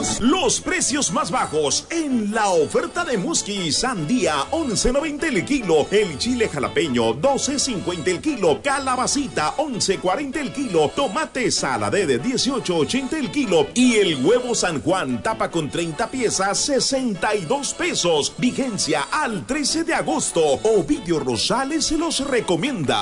Los precios más bajos en la oferta de Musky. Sandía 11.90 el kilo. El chile jalapeño 12.50 el kilo. Calabacita 11.40 el kilo. Tomate saladé de 18.80 el kilo. Y el huevo San Juan tapa con 30 piezas 62 pesos. Vigencia al 13 de agosto. Ovidio Rosales se los recomienda.